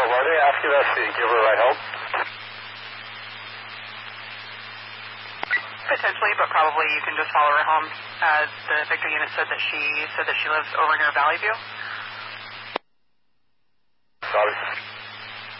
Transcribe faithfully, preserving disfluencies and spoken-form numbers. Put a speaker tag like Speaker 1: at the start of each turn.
Speaker 1: home. Are they asking us to give her a ride home?
Speaker 2: Potentially, but probably you can just follow her home. Uh, the Victor unit said that she said that she lives over near Valley View.
Speaker 1: Sorry.